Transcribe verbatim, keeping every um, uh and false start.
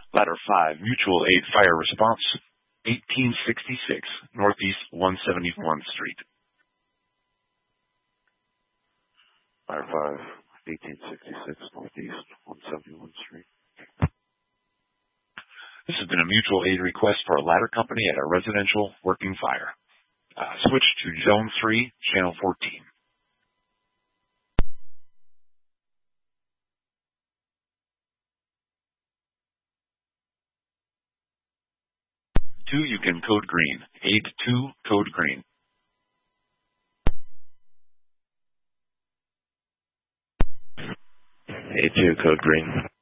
Ladder five, Mutual Aid Fire Response, eighteen sixty-six Northeast one hundred seventy-first Street. Ladder five, eighteen sixty-six Northeast one hundred seventy-first Street. This has been a mutual aid request for a ladder company at a residential working fire. Uh, switch to Zone three, Channel fourteen. two, you can code green. Aid two, code green. Aid two, code green.